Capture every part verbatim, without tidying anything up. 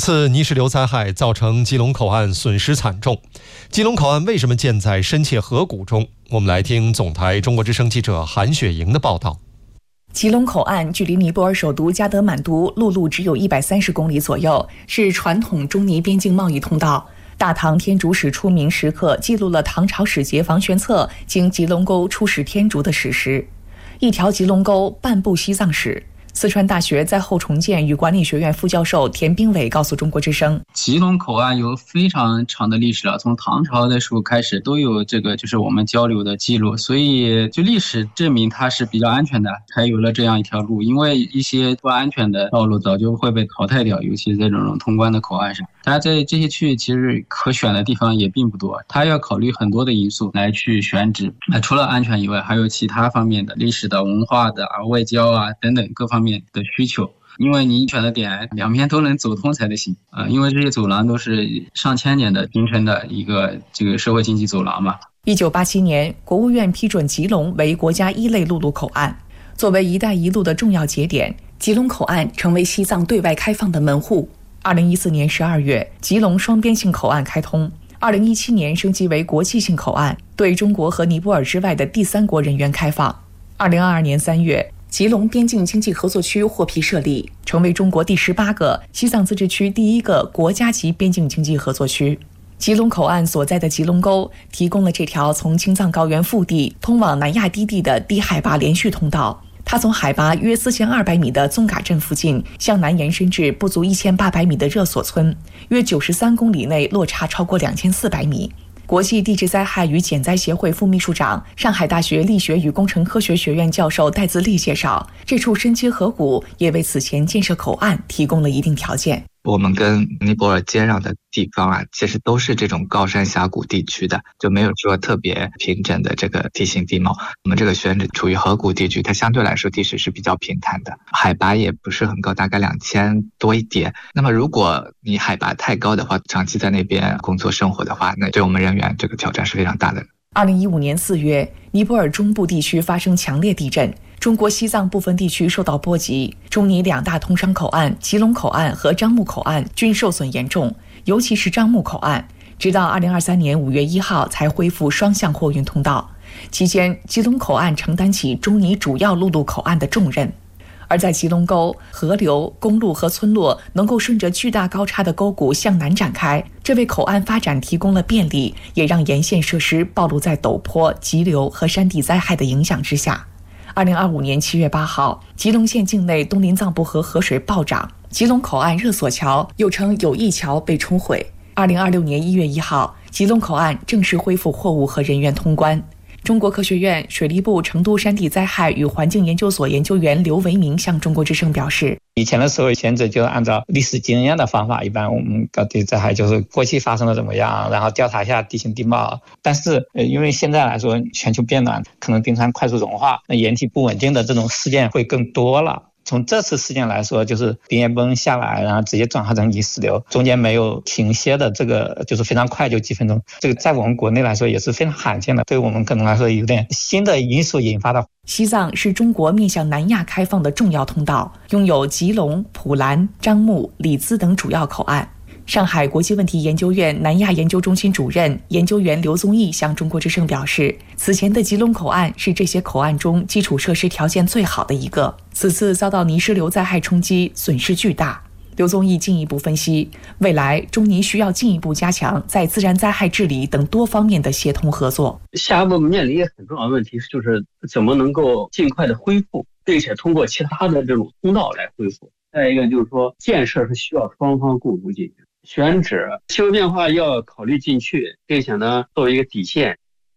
次泥石流灾害造成吉隆口岸损失惨重，吉隆口岸为什么建在深切河谷中？我们来听总台中国之声记者韩雪莹的报道。 吉隆口岸距离尼泊尔首都加德满都陆路只有一百三十公里左右，是传统中尼边境贸易通道。大唐天竺使出名时刻记录了唐朝使节房玄策经吉隆沟出使天竺的史实。一条吉隆沟，半部西藏史。四川大学在后重建与管理学院副教授田兵伟告诉中国之声， 吉隆口岸有非常长的历史了，从唐朝的时候开始都有这个就是我们交流的记录，所以就历史证明它是比较安全的，才有了这样一条路。因为一些不安全的道路早就会被淘汰掉，尤其在这种通关的口岸上。大家在这些区域其实可选的地方也并不多，它要考虑很多的因素来去选址。那除了安全以外，还有其他方面的历史的、文化的啊、外交啊等等各方面的需求，因为你选的点两边都能走通才得行啊、呃！因为这些走廊都是上千年的形成的一个这个社会经济走廊嘛。 一九八七年，国务院批准吉隆为国家一类陆路口岸，作为“一带一路”的重要节点，吉隆口岸成为西藏对外开放的门户。二零一四年十二月，吉隆双边性口岸开通。二零一七年升级为国际性口岸，对中国和尼泊尔之外的第三国人员开放。二零二二年三月。吉隆边境经济合作区获批设立，成为中国第十八个、西藏自治区第一个国家级边境经济合作区。吉隆口岸所在的吉隆沟提供了这条从青藏高原腹地通往南亚低地的低海拔连续通道。它从海拔约四千二百米的宗嘎镇附近向南延伸至不足一千八百米的热索村，约九十三公里内落差超过两千四百米。国际地质灾害与减灾协会副秘书长、上海大学力学与工程科学学院教授戴自立介绍，这处深切河谷也为此前建设口岸提供了一定条件。 我们跟尼泊尔接壤的地方啊，其实都是这种高山峡谷地区的，就没有说特别平整的这个地形地貌。我们这个选址处于河谷地区，它相对来说地势是比较平坦的，海拔也不是很高，大概两千多一点。那么如果你海拔太高的话，长期在那边工作生活的话，那对我们人员这个挑战是非常大的。 二零一五年四月，尼泊尔中部地区发生强烈地震，中国西藏部分地区受到波及，中尼两大通商口岸吉隆口岸和樟木口岸均受损严重，尤其是樟木口岸，直到二零二三年五月一号才恢复双向货运通道。期间，吉隆口岸承担起中尼主要陆路口岸的重任。而在吉隆沟，河流、公路和村落能够顺着巨大高差的沟谷向南展开，这为口岸发展提供了便利，也让沿线设施暴露在陡坡、急流和山地灾害的影响之下。二零二五年七月八号，吉隆县境内东林藏布河河水暴涨，吉隆口岸热索桥又称友谊桥被冲毁。二零二六年一月一号，吉隆口岸正式恢复货物和人员通关。中国科学院水利部成都山地灾害与环境研究所研究员刘维明向中国之声表示， 以前的时候选址就是按照历史经验的方法，一般我们搞地灾害就是过去发生了怎么样，然后调查一下地形地貌。但是呃，因为现在来说全球变暖，可能冰川快速融化，那岩体不稳定的这种事件会更多了。从这次事件来说，就是冰岩崩下来，然后直接转化成泥石流，中间没有停歇的，这个就是非常快，就几分钟。这个在我们国内来说也是非常罕见的，对我们可能来说有点新的因素引发的。 西藏是中国面向南亚开放的重要通道，拥有吉隆、普兰、樟木、里兹等主要口岸。上海国际问题研究院南亚研究中心主任研究员刘宗义向中国之声表示，此前的吉隆口岸是这些口岸中基础设施条件最好的一个，此次遭到泥石流灾害冲击，损失巨大。刘宗义进一步分析，未来中尼需要进一步加强在自然灾害治理等多方面的协同合作。 下一步面临一个很重要的问题，就是怎么能够尽快的恢复，并且通过其他的这种通道来恢复。再一个就是说，建设是需要双方共同进行，选址气候变化要考虑进去，并且呢作为一个底线。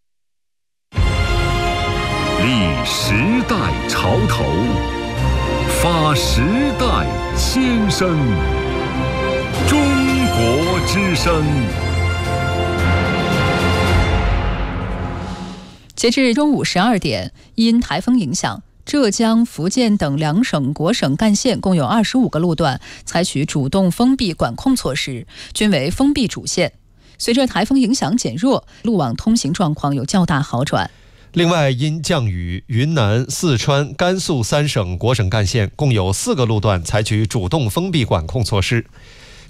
立时代潮头，发时代先声。中国之声。 截至中午十二点，因台风影响，浙江、福建等两省国省干线共有二十五个路段采取主动封闭管控措施，均为封闭主线。随着台风影响减弱，路网通行状况有较大好转。 另外，因降雨，云南、四川、甘肃三省国省干线共有四个路段采取主动封闭管控措施。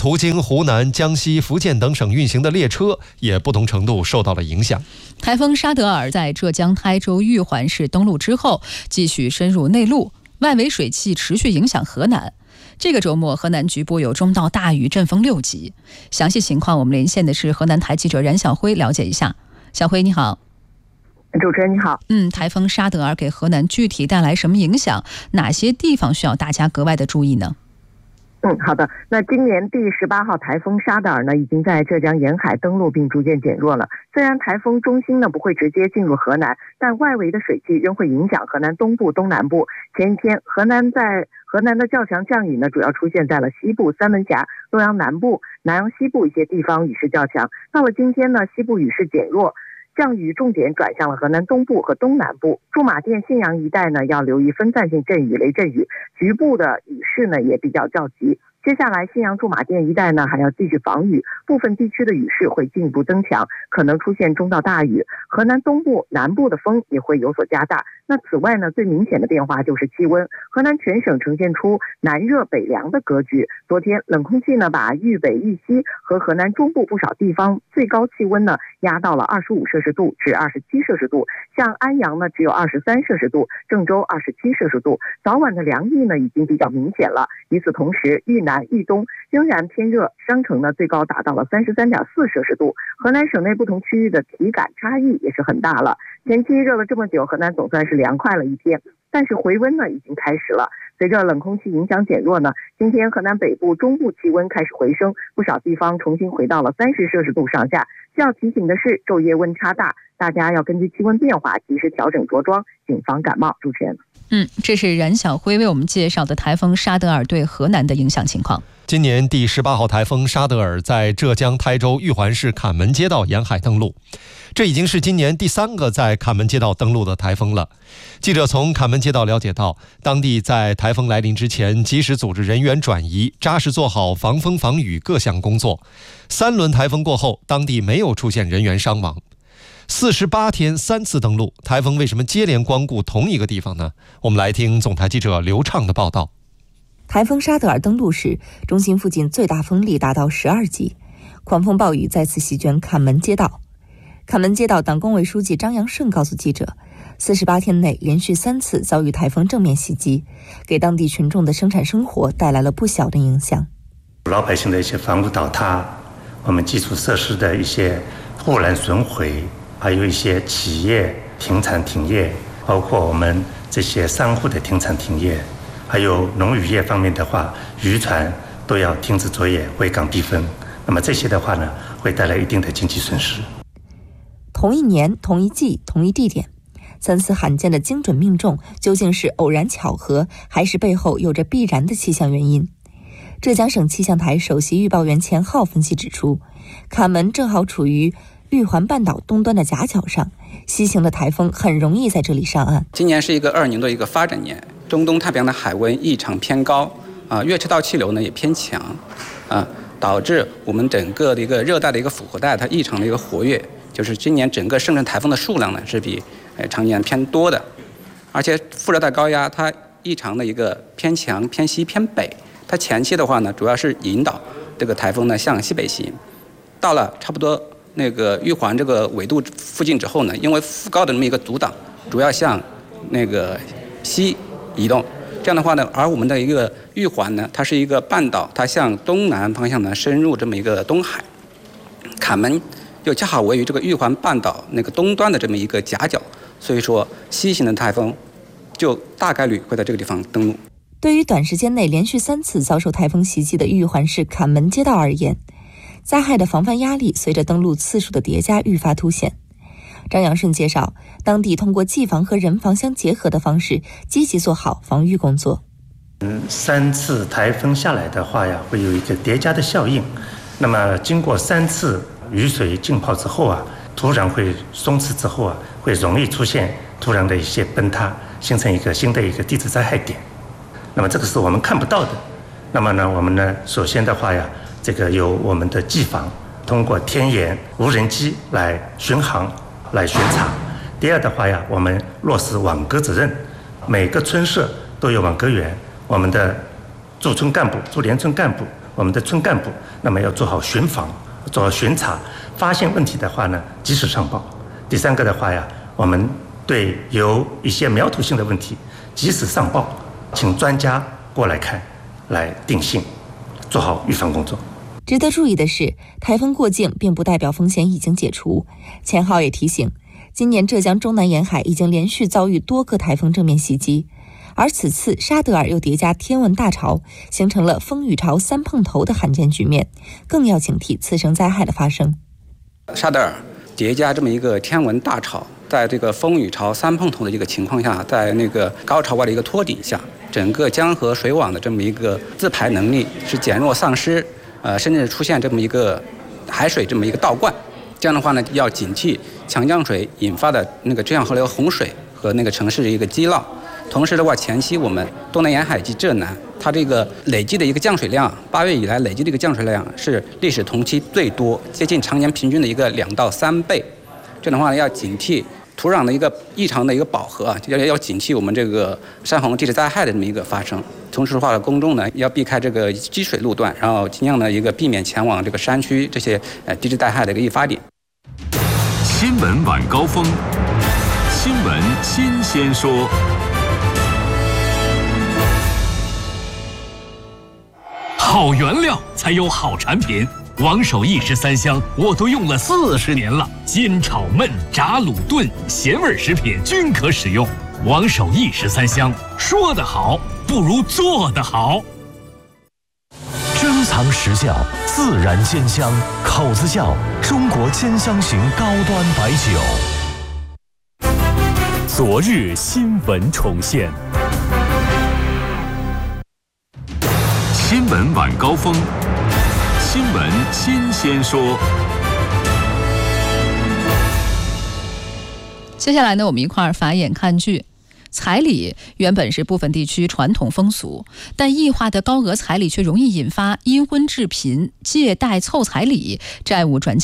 途经湖南、江西、福建等省运行的列车也不同程度受到了影响。 台风沙德尔在浙江台州玉环市登陆之后，继续深入内陆，外围水汽持续影响河南。这个周末，河南局部有中到大雨，阵风六级。详细情况，我们连线的是河南台记者冉晓辉，了解一下。小辉，你好。 主持人你好。 嗯，台风沙德尔给河南具体带来什么影响？哪些地方需要大家格外的注意呢？ 嗯，好的。那今年第十八号台风沙德尔呢，已经在浙江沿海登陆并逐渐减弱了。虽然台风中心呢不会直接进入河南，但外围的水汽仍会影响河南东部、东南部。前一天，河南在河南的较强降雨呢，主要出现在了西部、三门峡、洛阳南部、南阳西部一些地方雨势较强。到了今天呢，西部雨势减弱，降雨重点转向了河南东部和东南部。驻马店、信阳一带呢，要留意分散性阵雨、雷阵雨，局部的雨势呢也比较较急。接下来，信阳驻马店一带呢还要继续防雨，部分地区的雨势会进一步增强，可能出现中到大雨。河南东部、南部的风也会有所加大。那此外呢，最明显的变化就是气温，河南全省呈现出南热北凉的格局。昨天冷空气呢把豫北、豫西和河南中部不少地方最高气温呢压到了二十五摄氏度至二十七摄氏度，像安阳呢只有二十三摄氏度，郑州二十七摄氏度。早晚的凉意呢已经比较明显了。与此同时，豫南、豫东仍然偏热，商城呢最高达到了三十三点四摄氏度。河南省内不同区域的体感差异也是很大了。前期热了这么久，河南总算是凉快了一天，但是回温呢已经开始了。随着冷空气影响减弱呢，今天河南北部、中部气温开始回升，不少地方重新回到了三十摄氏度上下。需要提醒的是，昼夜温差大，大家要根据气温变化及时调整着装，谨防感冒。主持人。 嗯，这是冉晓辉为我们介绍的台风沙德尔对河南的影响情况。 今年第十八号台风沙德尔在浙江台州玉环市坎门街道沿海登陆，这已经是今年第三个在坎门街道登陆的台风了。记者从坎门街道了解到，当地在台风来临之前及时组织人员转移，扎实做好防风防雨各项工作。三轮台风过后，当地没有出现人员伤亡。四十八天三次登陆，台风为什么接连光顾同一个地方呢？我们来听总台记者刘畅的报道。 台风沙德尔登陆时，中心附近最大风力达到十二级，狂风暴雨再次席卷坎门街道。坎门街道党工委书记张扬顺告诉记者，四十八天内连续三次遭遇台风正面袭击，给当地群众的生产生活带来了不小的影响。 老百姓的一些房屋倒塌，我们基础设施的一些忽然损毁，还有一些企业停产停业，包括我们这些商户的停产停业，还有农渔业方面的话，渔船都要停止作业，回港避风。那么这些的话呢，会带来一定的经济损失。 同一年、同一季、同一地点，三次罕见的精准命中，究竟是偶然巧合，还是背后有着必然的气象原因？浙江省气象台首席预报员钱浩分析指出，坎门正好处于玉环半岛东端的夹角上，西行的台风很容易在这里上岸。 今年是一个二年的一个发展年，中东太平洋的海温异常偏高啊，月赤道气流呢也偏强啊，导致我们整个的一个热带的一个复合带它异常的一个活跃，就是今年整个生成台风的数量呢是比呃常年偏多的，而且副热带高压它异常的一个偏强、偏西、偏北，它前期的话呢主要是引导这个台风呢向西北行，到了差不多那个玉环这个纬度附近之后呢，因为副高的这么一个阻挡，主要向那个西移动。这样的话呢，而我们的一个玉环呢，它是一个半岛，它向东南方向呢深入这么一个东海。坎门又恰好位于这个玉环半岛那个东端的这么一个夹角，所以说西行的台风就大概率会在这个地方登陆。 对于短时间内连续三次遭受台风袭击的玉环市坎门街道而言，灾害的防范压力随着登陆次数的叠加愈发凸显。张扬顺介绍，当地通过技防和人防相结合的方式，积极做好防御工作。 嗯，三次台风下来的话呀，会有一个叠加的效应。那么经过三次雨水浸泡之后啊，土壤会松弛之后啊，会容易出现土壤的一些崩塌，形成一个新的一个地质灾害点。那么这个是我们看不到的。那么呢，我们呢，首先的话呀，这个由我们的技防通过天眼、无人机来巡航、来巡查。第二的话呀，我们落实网格责任，每个村社都有网格员，我们的驻村干部、驻联村干部我们的村干部那么要做好巡访，做好巡查，发现问题的话呢，及时上报。第三个的话呀，我们对有一些苗头性的问题及时上报，请专家过来看，来定性，做好预防工作。 值得注意的是，台风过境并不代表风险已经解除。钱浩也提醒，今年浙江中南沿海已经连续遭遇多个台风正面袭击，而此次沙德尔又叠加天文大潮，形成了风雨潮三碰头的罕见局面，更要警惕次生灾害的发生。 沙德尔叠加这么一个天文大潮，在这个风雨潮三碰头的一个情况下，在那个高潮外的一个托底下，整个江河水网的这么一个自排能力是减弱丧失，呃，甚至出现这么一个海水这么一个倒灌。这样的话呢，要警惕强降水引发的那个浙江河流洪水和那个城市的一个积涝。同时的话，前期我们东南沿海及浙南，它这个累计的一个降水量，八月以来累计的一个降水量是历史同期最多，接近常年平均的一个两到三倍。这样的话呢，要警惕土壤的一个异常的一个饱和啊，要要警惕我们这个山洪地质灾害的这么一个发生。同时的话，公众呢要避开这个积水路段，然后尽量的一个避免前往这个山区这些呃地质灾害的一个易发点。 新闻晚高峰，新闻新鲜说。 好原料才有好产品。王守义十三香我都用了四十年了，煎炒焖炸卤炖咸味食品均可使用。王守义十三香，说得好不如做得好。 珍藏实窖，自然煎香，口子窖中国煎香型高端白酒。 昨日新闻重现。 新闻晚高峰，新闻新鲜说。 接下来呢，我们一块儿法眼看剧。彩礼原本是部分地区传统风俗，但异化的高额彩礼却容易引发因婚致贫、借贷凑彩礼、债务转嫁